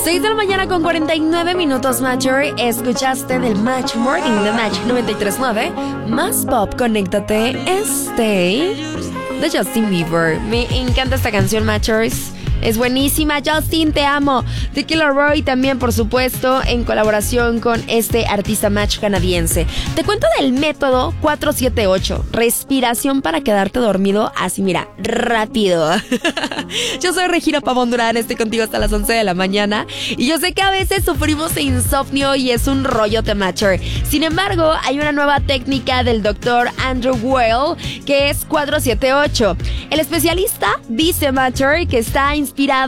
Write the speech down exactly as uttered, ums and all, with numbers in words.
seis de la mañana con cuarenta y nueve minutos, Matcher. Escuchaste del Match Morning de Match noventa y tres punto nueve. Más pop, conéctate, Stay de Justin Bieber. Me encanta esta canción, Matchers. Es buenísima. Justin, te amo. The Killer Roy también, por supuesto, en colaboración con este artista match canadiense. Te cuento del método cuatro siete ocho. Respiración para quedarte dormido así, mira, rápido. Yo soy Regina Pavón Durán, estoy contigo hasta las once de la mañana. Y yo sé que a veces sufrimos de insomnio y es un rollote, matcher. Sin embargo, hay una nueva técnica del doctor Andrew Weil, que es cuatro siete ocho. El especialista dice, matcher, que está inspirado